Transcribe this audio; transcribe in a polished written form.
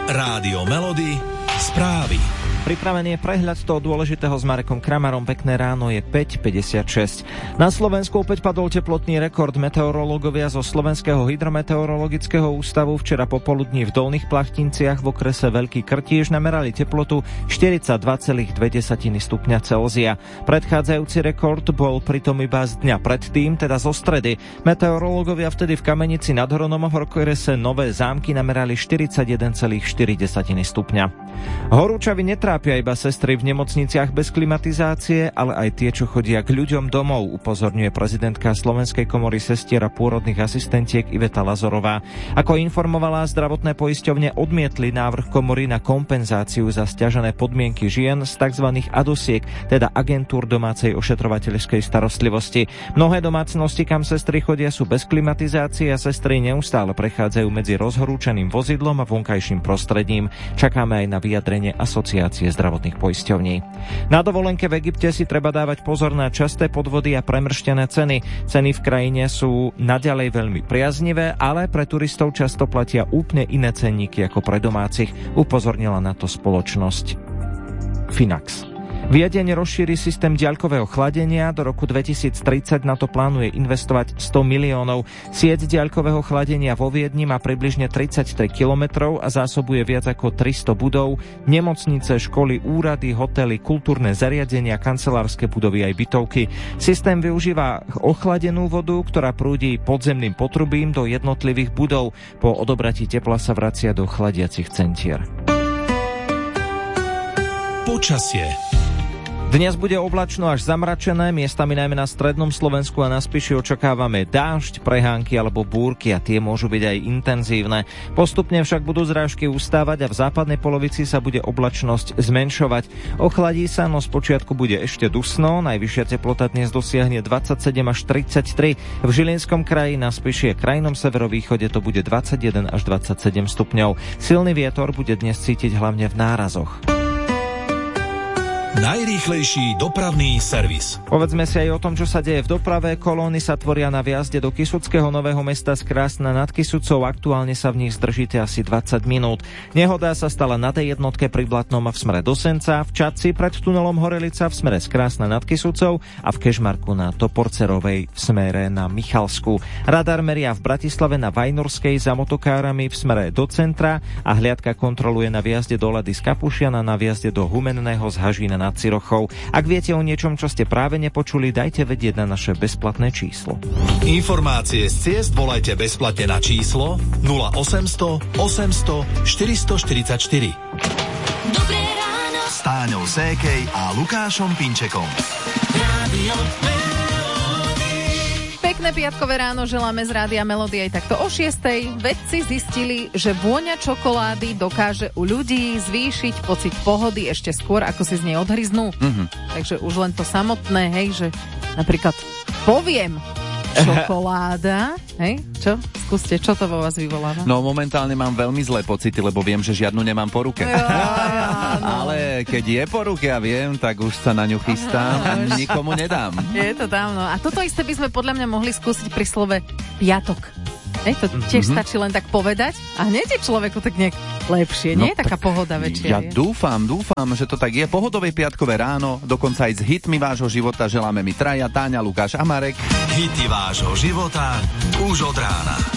Rádio Melody, správy. Pripravený je prehľad toho dôležitého s Marekom Kramarom. Pekné ráno, je 5:56. Na Slovensku opäť padol teplotný rekord. Meteorológovia zo Slovenského hydrometeorologického ústavu včera popoludní v Dolných Plachtinciach v okrese Veľký Krtíž namerali teplotu 42,2 stupňa Celzia. Predchádzajúci rekord bol pritom iba z dňa predtým, teda zo stredy. Meteorológovia vtedy v Kamenici nad Hronom v okrese Nové Zámky namerali 41,4 stupňa. Horúčavy netrápia iba sestry v nemocniciach bez klimatizácie, ale aj tie, čo chodia k ľuďom domov, upozorňuje prezidentka Slovenskej komory sestier a pôrodných asistentiek Iveta Lazorová. Ako informovala, zdravotné poisťovne odmietli návrh komory na kompenzáciu za sťažené podmienky žien z tzv. ADOSiek, teda agentúr domácej ošetrovateľskej starostlivosti. Mnohé domácnosti, kam sestry chodia, sú bez klimatizácie a sestry neustále prechádzajú medzi rozhorúčeným vozidlom a vonkajším prostredím. Čakáme aj na vyjadrenie Asociácie zdravotných poisťovní. Na dovolenke v Egypte si treba dávať pozor na časté podvody a premrštené ceny. Ceny v krajine sú naďalej veľmi priaznivé, ale pre turistov často platia úplne iné cenníky ako pre domácich, upozornila na to spoločnosť Finax. Viedeň rozšíri systém diaľkového chladenia. Do roku 2030 na to plánuje investovať 100 miliónov. Sieť diaľkového chladenia vo Viedni má približne 33 kilometrov a zásobuje viac ako 300 budov, nemocnice, školy, úrady, hotely, kultúrne zariadenia, kancelárske budovy aj bytovky. Systém využíva ochladenú vodu, ktorá prúdi podzemným potrubím do jednotlivých budov. Po odobratí tepla sa vracia do chladiacich centier. Počasie. Dnes bude oblačno až zamračené, miestami najmä na strednom Slovensku a na Spiši očakávame dážď, prehánky alebo búrky a tie môžu byť aj intenzívne. Postupne však budú zrážky ustávať a v západnej polovici sa bude oblačnosť zmenšovať. Ochladí sa, no spočiatku bude ešte dusno, najvyššia teplota dnes dosiahne 27 až 33. V Žilinskom kraji, na Spiši a krajnom severovýchode to bude 21 až 27 stupňov. Silný vietor bude dnes cítiť hlavne v nárazoch. Najrýchlejší dopravný servis. Povedzme si aj o tom, čo sa deje v doprave. Kolóny sa tvoria na vjazde do Kysuckého Nového Mesta z Krásna nad Kysucou. Aktuálne sa v nich zdržíte asi 20 minút. Nehoda sa stala na D1 pri Blatnom v smere do Senca, v Čadci pred tunelom Horelica v smere z Krásna nad Kysucou a v Kežmarku na Toporcerovej v smere na Michalsku. Radar meria v Bratislave na Vajnorskej za motokárami v smere do centra a hliadka kontroluje na vjazde do Lady z Kapušiana, na vjazde do Humenného z Hažína nad Cirochou. Ak viete o niečom, čo ste práve nepočuli, dajte vedieť na naše bezplatné číslo. Informácie z ciest volajte bezplatne na číslo 0800 800 444. Dobré ráno S Táňou Sékej a Lukášom Pinčekom. Rádio Pekné piatkové ráno želáme z Rádia Melody aj takto o 6:00. Vedci zistili, že vôňa čokolády dokáže u ľudí zvýšiť pocit pohody ešte skôr, ako si z nej odhryznú. Takže už len to samotné, hej, že napríklad poviem čokoláda, hej, čo? Skúste, čo to vo vás vyvoláva? No momentálne mám veľmi zlé pocity, lebo viem, že žiadnu nemám po ruke. Ale keď je po ruke a viem, tak už sa na ňu chystám a nikomu nedám. Je to dávno. A toto isté by sme podľa mňa mohli skúsiť pri slove piatok. Hej, to tiež stačí len tak povedať a hneď je človeku tak nejak lepšie, nie? Taká pohoda väčšia. Ja dúfam, že to tak je. Pohodové piatkové ráno, dokonca aj s hitmi vášho života želáme mi traja, Táňa, Lukáš a Marek. Hity vášho života už od rána.